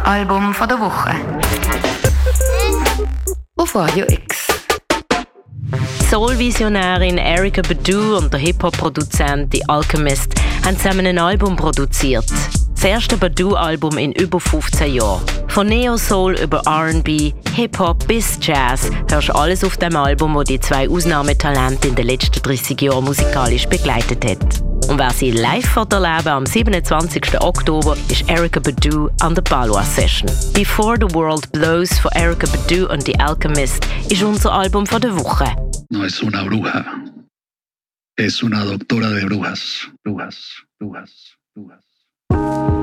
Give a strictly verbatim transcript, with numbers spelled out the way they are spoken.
Album von der Woche. Auf Radio X. Soul-Visionärin Erykah Badu und der Hip-Hop-Produzent The Alchemist haben zusammen ein Album produziert. Das erste Badu-Album in über fünfzehn Jahren. Von Neo-Soul über R and B, Hip-Hop bis Jazz hörst du alles auf dem Album, das die zwei Ausnahmetalente in den letzten dreißig Jahren musikalisch begleitet hat. Und wer sie live erleben am siebenundzwanzigsten Oktober ist Erykah Badu an der Balwa Session. Before the World Blows von Erykah Badu und The Alchemist ist unser Album von der Woche. No es una bruja, es una doctora de brujas, brujas, brujas, brujas.